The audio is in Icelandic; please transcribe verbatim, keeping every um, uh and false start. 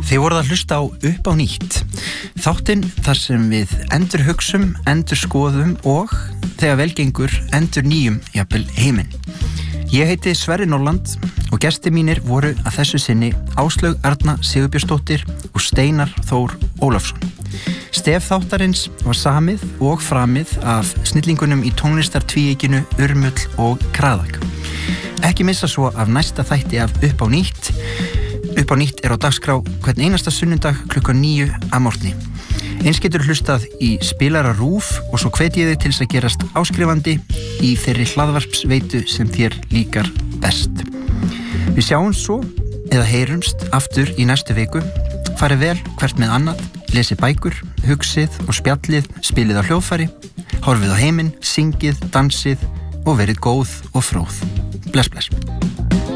Þið voruð að hlusta á Upp á nýtt. Þáttinn þar sem við endurhugsum, endurskoðum og, þegar vel gengur, endurnýjum jafnvel heiminn. Ég heiti Sverrir Norland og gestir mínir voru að þessu sinni Áslaug Arna Sigurbjörnsdóttir og Steinar Þór Ólafsson. Stef þáttarins var samið og framið af snillingunum í tónlistartvíeykinu Urmull og Kraðak. Ekki missa svo af næsta þætti af Upp á nýtt. Upp á nýtt er á dagskrá hvern einasta sunnudag klukkan níu að morgni. Eins getur hlustað í spilara RÚV og svo hvet ég þig til þess að gerast áskrifandi í þeirri hlaðvarpsveitu sem þér líkar best. Við sjáum svo eða heyrumst aftur í næstu viku. Farið vel hvert með annað, lesið bækur, hugsið og spjallið, spilið á hljóðfæri, horfið á heiminn, syngið, dansið og verið góð og fróð. Bless, bless.